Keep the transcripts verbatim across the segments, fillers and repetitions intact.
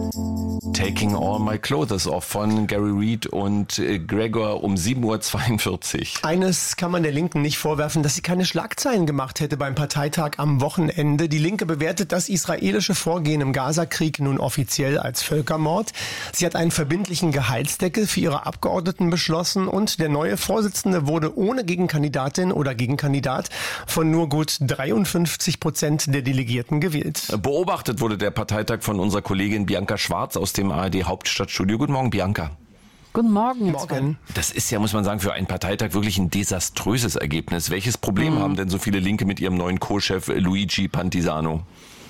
Taking All My Clothes Off von Gary Reed und Gregor um sieben Uhr zweiundvierzig. Eines kann man der Linken nicht vorwerfen, dass sie keine Schlagzeilen gemacht hätte beim Parteitag am Wochenende. Die Linke bewertet das israelische Vorgehen im Gazakrieg nun offiziell als Völkermord. Sie hat einen verbindlichen Gehaltsdeckel für ihre Abgeordneten beschlossen und der neue Vorsitzende wurde ohne Gegenkandidatin oder Gegenkandidat von nur gut dreiundfünfzig Prozent der Delegierten gewählt. Beobachtet wurde der Parteitag von unserer Kollegin Bianca Schwarz aus dem A R D Hauptstadtstudio. Guten Morgen, Bianca. Guten Morgen. Morgen. Das ist ja, muss man sagen, für einen Parteitag wirklich ein desaströses Ergebnis. Welches Problem mhm. haben denn so viele Linke mit ihrem neuen Co-Chef Luigi Pantisano?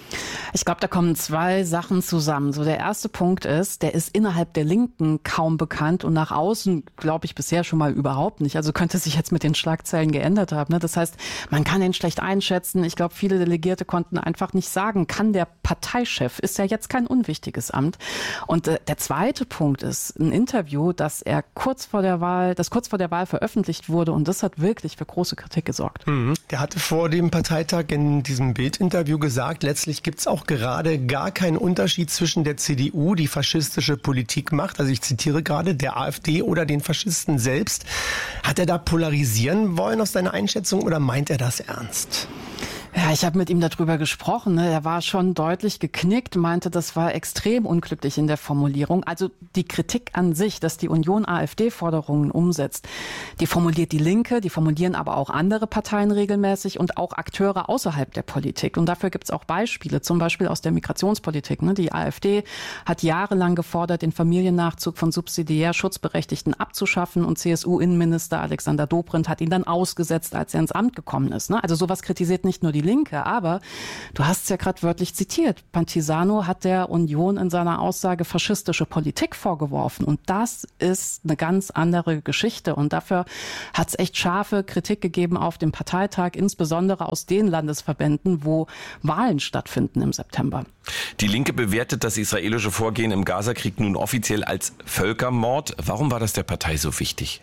Ich glaube, da kommen zwei Sachen zusammen. So, der erste Punkt ist, der ist innerhalb der Linken kaum bekannt und nach außen, glaube ich, bisher schon mal überhaupt nicht. Also könnte sich jetzt mit den Schlagzeilen geändert haben. Ne? Das heißt, man kann ihn schlecht einschätzen. Ich glaube, viele Delegierte konnten einfach nicht sagen, kann der Parteichef, ist ja jetzt kein unwichtiges Amt. Und äh, der zweite Punkt ist ein Interview, das er kurz vor der Wahl, das kurz vor der Wahl veröffentlicht wurde und das hat wirklich für große Kritik gesorgt. Mhm. Der hatte vor dem Parteitag in diesem Bildinterview gesagt, letztlich gibt es auch gerade gar keinen Unterschied zwischen der C D U, die faschistische Politik macht, also ich zitiere gerade, der AfD oder den Faschisten selbst. Hat er da polarisieren wollen aus seiner Einschätzung oder meint er das ernst? Ja, ich habe mit ihm darüber gesprochen. Ne? Er war schon deutlich geknickt, meinte, das war extrem unglücklich in der Formulierung. Also die Kritik an sich, dass die Union AfD-Forderungen umsetzt, die formuliert die Linke, die formulieren aber auch andere Parteien regelmäßig und auch Akteure außerhalb der Politik. Und dafür gibt es auch Beispiele, zum Beispiel aus der Migrationspolitik. Ne? Die AfD hat jahrelang gefordert, den Familiennachzug von subsidiär Schutzberechtigten abzuschaffen und C S U-Innenminister Alexander Dobrindt hat ihn dann ausgesetzt, als er ins Amt gekommen ist. Ne? Also sowas kritisiert nicht nur die Linke, aber du hast es ja gerade wörtlich zitiert. Pantisano hat der Union in seiner Aussage faschistische Politik vorgeworfen und das ist eine ganz andere Geschichte und dafür hat es echt scharfe Kritik gegeben auf dem Parteitag, insbesondere aus den Landesverbänden, wo Wahlen stattfinden im September. Die Linke bewertet das israelische Vorgehen im Gazakrieg nun offiziell als Völkermord. Warum war das der Partei so wichtig?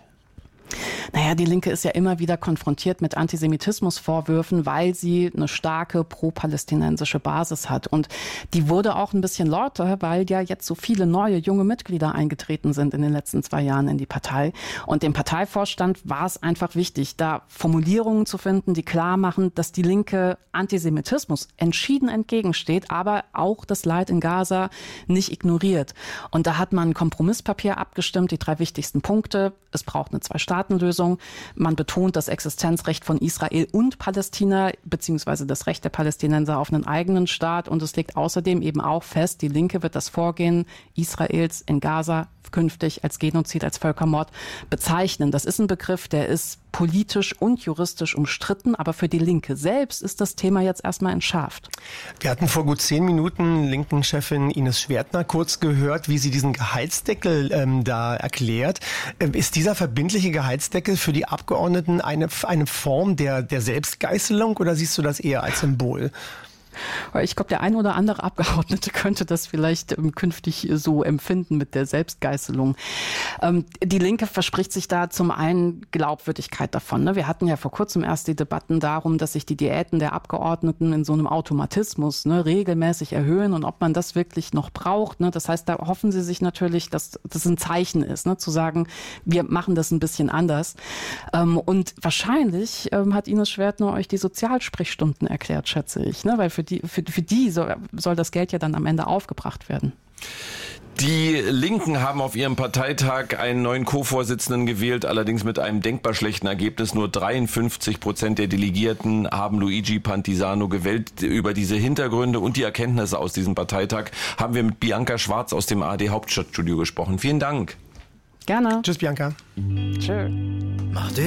Naja, die Linke ist ja immer wieder konfrontiert mit Antisemitismusvorwürfen, weil sie eine starke pro-palästinensische Basis hat. Und die wurde auch ein bisschen lauter, weil ja jetzt so viele neue junge Mitglieder eingetreten sind in den letzten zwei Jahren in die Partei. Und dem Parteivorstand war es einfach wichtig, da Formulierungen zu finden, die klar machen, dass die Linke Antisemitismus entschieden entgegensteht, aber auch das Leid in Gaza nicht ignoriert. Und da hat man ein Kompromisspapier abgestimmt, die drei wichtigsten Punkte. Es braucht eine Zwei-Staaten-Lösung. Man betont das Existenzrecht von Israel und Palästina, beziehungsweise das Recht der Palästinenser auf einen eigenen Staat. Und es legt außerdem eben auch fest, die Linke wird das Vorgehen Israels in Gaza künftig als Genozid, als Völkermord bezeichnen. Das ist ein Begriff, der ist politisch und juristisch umstritten, aber für die Linke selbst ist das Thema jetzt erstmal entschärft. Wir hatten vor gut zehn Minuten Linken-Chefin Ines Schwertner kurz gehört, wie sie diesen Gehaltsdeckel ähm, da erklärt. Ähm, ist dieser verbindliche Gehaltsdeckel für die Abgeordneten eine, eine Form der, der Selbstgeißelung oder siehst du das eher als Symbol? Ich glaube, der ein oder andere Abgeordnete könnte das vielleicht ähm, künftig so empfinden mit der Selbstgeißelung. Ähm, die Linke verspricht sich da zum einen Glaubwürdigkeit davon. Ne? Wir hatten ja vor kurzem erst die Debatten darum, dass sich die Diäten der Abgeordneten in so einem Automatismus ne, regelmäßig erhöhen und ob man das wirklich noch braucht. Ne? Das heißt, da hoffen sie sich natürlich, dass das ein Zeichen ist, ne? Zu sagen, wir machen das ein bisschen anders. Ähm, und wahrscheinlich ähm, hat Ines Schwertner euch die Sozialsprechstunden erklärt, schätze ich, ne? Weil für die, für, für die soll, soll das Geld ja dann am Ende aufgebracht werden. Die Linken haben auf ihrem Parteitag einen neuen Co-Vorsitzenden gewählt, allerdings mit einem denkbar schlechten Ergebnis. Nur dreiundfünfzig Prozent der Delegierten haben Luigi Pantisano gewählt. Über diese Hintergründe und die Erkenntnisse aus diesem Parteitag haben wir mit Bianca Schwarz aus dem A R D Hauptstadtstudio gesprochen. Vielen Dank. Gerne. Tschüss, Bianca. Tschö.